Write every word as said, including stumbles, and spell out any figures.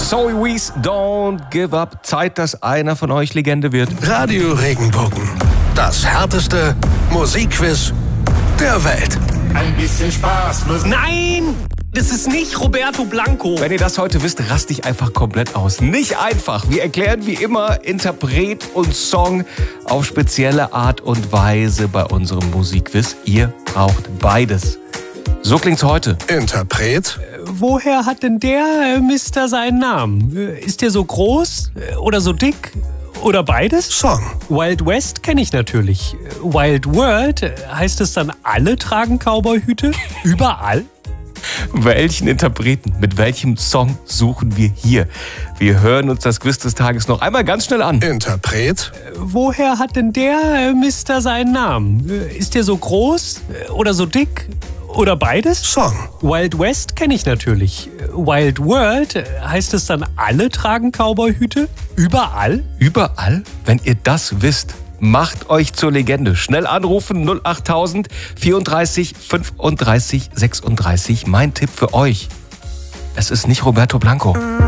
Zoe Wees, Don't Give Up. Zeit, dass einer von euch Legende wird. Radio Regenbogen. Das härteste Musikquiz der Welt. Ein bisschen Spaß muss... Nein! Das ist nicht Roberto Blanco. Wenn ihr das heute wisst, rast ich einfach komplett aus. Nicht einfach. Wir erklären wie immer Interpret und Song auf spezielle Art und Weise bei unserem Musikquiz. Ihr braucht beides. So klingt's heute. Interpret. Woher hat denn der äh, Mister seinen Namen? Ist der so groß äh, oder so dick? Oder beides? Song. Wild West kenne ich natürlich. Wild World, äh, heißt es dann, alle tragen Cowboyhüte? Überall? Welchen Interpreten, mit welchem Song suchen wir hier? Wir hören uns das Quiz des Tages noch einmal ganz schnell an. Interpret. Woher hat denn der äh, Mister seinen Namen? Ist der so groß äh, oder so dick? Oder beides? Song. Wild West kenne ich natürlich. Wild World, äh, heißt es dann, alle tragen Cowboyhüte? Überall? Überall? Wenn ihr das wisst, macht euch zur Legende. Schnell anrufen, null achttausend vierunddreißig fünfunddreißig sechsunddreißig. Mein Tipp für euch: Es ist nicht Roberto Blanco.